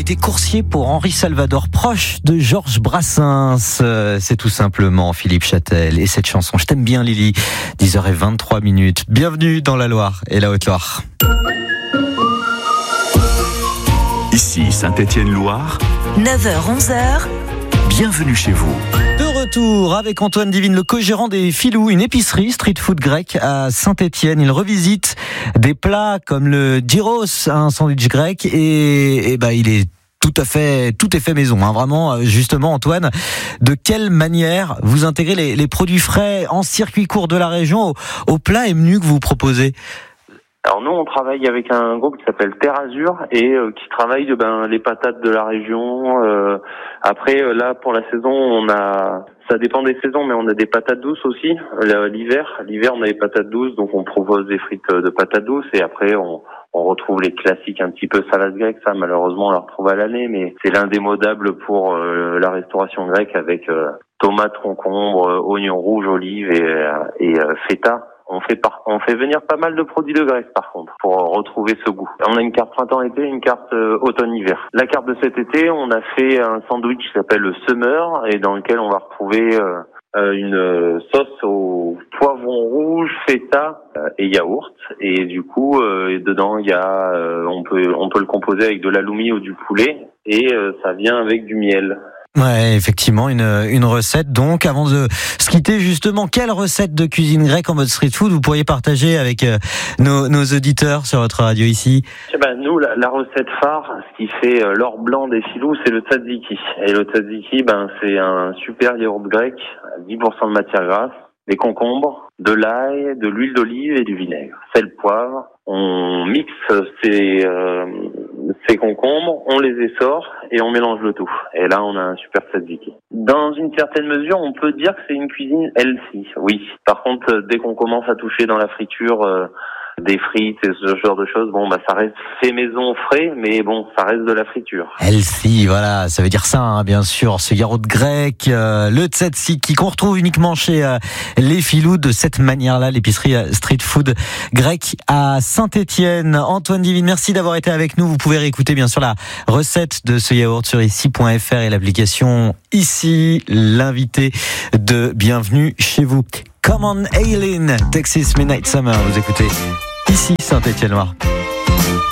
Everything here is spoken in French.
été coursier pour Henri Salvador, proche de Georges Brassens. C'est tout simplement Philippe Châtel et cette chanson « Je t'aime bien Lily », 10h23. Bienvenue dans la Loire et la Haute-Loire. Ici Saint-Étienne-Loire, 9h-11h, bienvenue chez vous. De retour avec Antoine Divine, le co-gérant des Filous, une épicerie street food grec à Saint-Étienne. Il revisite des plats comme le gyros, un sandwich grec, et il est tout est fait maison, hein. Vraiment, justement, Antoine, de quelle manière vous intégrez les produits frais en circuit court de la région aux plats et menus que vous proposez? Alors nous, on travaille avec un groupe qui s'appelle Terre Azur et qui travaille les patates de la région. Après, là, pour la saison, ça dépend des saisons, mais on a des patates douces aussi. L'hiver, on a des patates douces, donc on propose des frites de patates douces. Et après, on retrouve les classiques un petit peu salade grecque. Ça, malheureusement, on la retrouve à l'année, mais c'est l'indémodable pour la restauration grecque avec tomates, concombres, oignons rouges, olives et feta. On fait venir pas mal de produits de Grèce par contre pour retrouver ce goût. On a une carte printemps-été, une carte automne-hiver. La carte de cet été, on a fait un sandwich qui s'appelle le Summer et dans lequel on va retrouver une sauce au poivron rouge, feta et yaourt. Et du coup, dedans il y a, on peut le composer avec de l'halloumi ou du poulet et ça vient avec du miel. Ouais, effectivement, une recette. Donc, avant de se quitter, justement, quelle recette de cuisine grecque en mode street food vous pourriez partager avec nos auditeurs sur votre radio ici? Nous, la recette phare, ce qui fait l'or blanc des Filous, c'est le tzatziki. Et le tzatziki, c'est un super yaourt grec, 10% de matière grasse, des concombres, de l'ail, de l'huile d'olive et du vinaigre. Sel, poivre. On mixe ces concombres, on les essore et on mélange le tout. Et là, on a un super tzatziki. Dans une certaine mesure, on peut dire que c'est une cuisine healthy, oui. Par contre, dès qu'on commence à toucher dans la friture des frites et ce genre de choses, ça reste fait maison frais, mais ça reste de la friture. Healthy, voilà, ça veut dire ça, hein, bien sûr. Ce yaourt grec, le tzatziki qu'on retrouve uniquement chez les Filous de cette manière-là, l'épicerie street food grec à Saint-Étienne. Antoine Divine, merci d'avoir été avec nous. Vous pouvez réécouter bien sûr la recette de ce yaourt sur ici.fr et l'application Ici, l'invité de Bienvenue chez vous. Come on Aileen, Texas Midnight Summer, vous écoutez Ici Saint-Étienne-Loire.